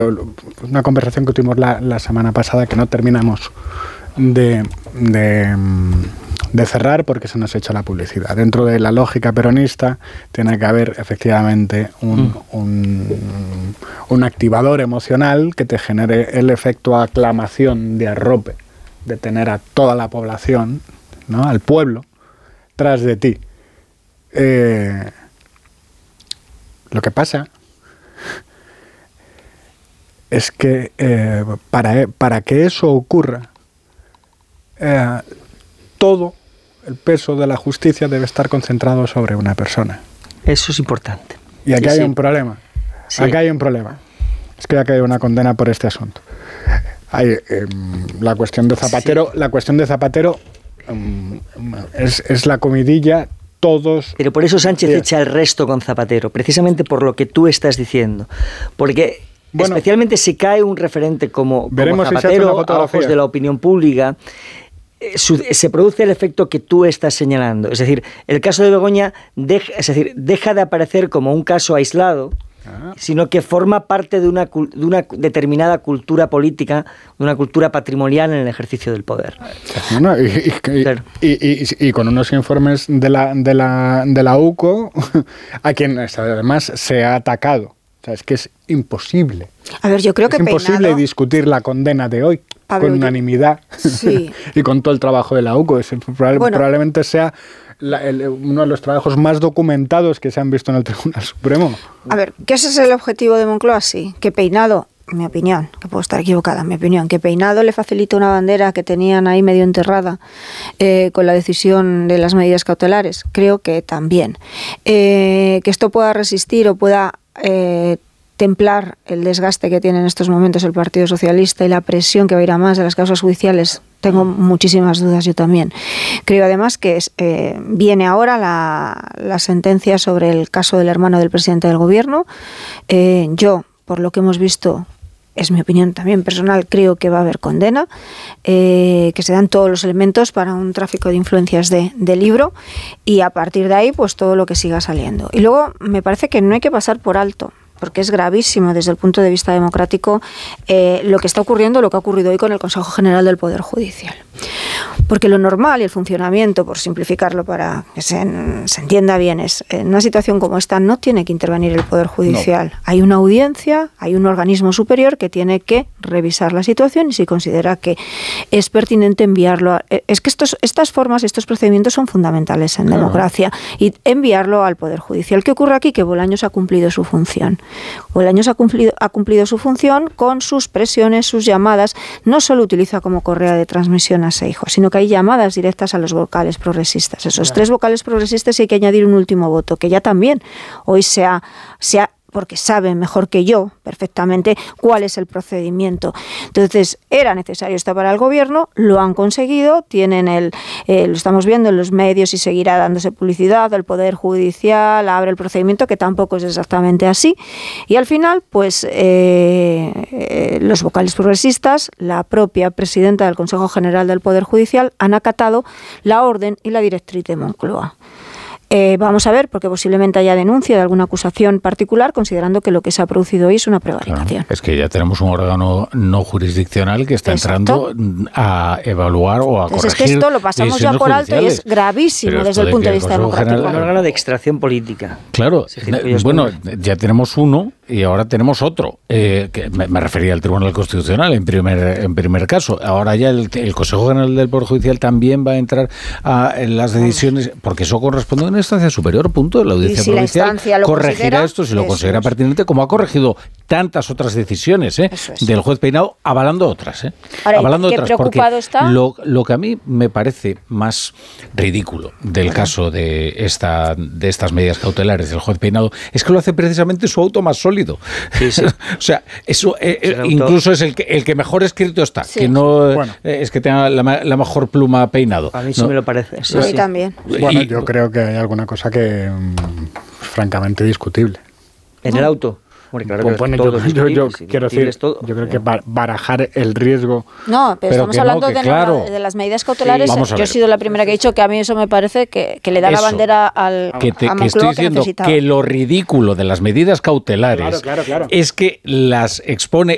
una conversación que tuvimos la semana pasada que no terminamos de cerrar porque se nos echa la publicidad. Dentro de la lógica peronista tiene que haber efectivamente un activador emocional que te genere el efecto aclamación de arrope, de tener a toda la población, ¿no?, al pueblo, tras de ti. Lo que pasa es que para que eso ocurra, todo el peso de la justicia debe estar concentrado sobre una persona. Eso es importante. Y aquí hay un problema. Sí. Aquí hay un problema. Es que ya hay una condena por este asunto. Hay la cuestión de Zapatero. Sí. La cuestión de Zapatero es la comidilla. Todos. Pero por eso Sánchez echa el resto con Zapatero, precisamente por lo que tú estás diciendo. Porque especialmente si cae un referente como Zapatero a ojos de la opinión pública, se produce el efecto que tú estás señalando. Es decir, el caso de Begoña deja de aparecer como un caso aislado, sino que forma parte de una determinada cultura política, de una cultura patrimonial en el ejercicio del poder. Y con unos informes de la UCO a quien además se ha atacado. O sea, es que es imposible. A ver, yo creo que es imposible discutir la condena de hoy con unanimidad y con todo el trabajo de la UCO. Probablemente sea uno de los trabajos más documentados que se han visto en el Tribunal Supremo. A ver, ¿qué ese es el objetivo de Moncloa? Sí, que Peinado, en mi opinión, que puedo estar equivocada, en mi opinión, que Peinado le facilita una bandera que tenían ahí medio enterrada con la decisión de las medidas cautelares. Creo que también. Que esto pueda resistir o pueda templar el desgaste que tiene en estos momentos el Partido Socialista y la presión que va a ir a más de las causas judiciales, tengo muchísimas dudas yo también. Creo además que viene ahora la sentencia sobre el caso del hermano del presidente del gobierno. Yo, por lo que hemos visto, es mi opinión también personal, creo que va a haber condena, que se dan todos los elementos para un tráfico de influencias de libro, y a partir de ahí pues todo lo que siga saliendo. Y luego me parece que no hay que pasar por alto, porque es gravísimo desde el punto de vista democrático lo que está ocurriendo, lo que ha ocurrido hoy con el Consejo General del Poder Judicial. Porque lo normal y el funcionamiento, por simplificarlo para que se entienda bien, es en una situación como esta no tiene que intervenir el Poder Judicial. No. Hay una audiencia, hay un organismo superior que tiene que revisar la situación y si considera que es pertinente enviarlo. Es que estas formas, estos procedimientos son fundamentales en democracia, y enviarlo al Poder Judicial. ¿Qué ocurre aquí? Que Bolaños ha cumplido su función. Bolaños ha cumplido su función con sus presiones, sus llamadas. No solo utiliza como correa de transmisión a Seijo, sino que hay llamadas directas a los vocales progresistas. Esos 3 vocales progresistas, hay que añadir un último voto, que ya también hoy se ha porque saben mejor que yo perfectamente cuál es el procedimiento. Entonces, era necesario esto para el gobierno, lo han conseguido, tienen lo estamos viendo en los medios y seguirá dándose publicidad, el Poder Judicial abre el procedimiento, que tampoco es exactamente así, y al final, pues, los vocales progresistas, la propia presidenta del Consejo General del Poder Judicial, han acatado la orden y la directriz de Moncloa. Vamos a ver, porque posiblemente haya denuncia de alguna acusación particular, considerando que lo que se ha producido hoy es una prevaricación. Claro, es que ya tenemos un órgano no jurisdiccional que está entrando a evaluar o a corregir. Es que esto lo pasamos ya por alto y es gravísimo desde el punto de vista democrático. Un órgano de extracción política. Claro, bueno, ya tenemos uno y ahora tenemos otro. Que me refería al Tribunal Constitucional en primer caso. Ahora ya el Consejo General del Poder Judicial también va a entrar en las decisiones, porque eso corresponde a una instancia superior, punto. La audiencia provincial corregirá esto si lo considera pertinente, como ha corregido tantas otras decisiones del juez Peinado, avalando otras. Ahora, avalando ¿qué otras, preocupado está? Lo que a mí me parece más ridículo del caso de estas medidas cautelares del juez Peinado es que lo hace precisamente su auto más sólido. Sí, sí. O sea, eso incluso es el que mejor escrito está, que no es que tenga la mejor pluma Peinado. A mí sí me lo parece. Sí, sí. También. Bueno, yo creo que hay alguna cosa que francamente discutible. ¿En el auto? Bueno, claro yo quiero decir, yo creo que barajar el riesgo. No, pero estamos hablando de las medidas cautelares. Sí, yo he sido la primera que he dicho que a mí eso me parece que le da la bandera a Moncloa, que estoy diciendo que lo ridículo de las medidas cautelares es que las expone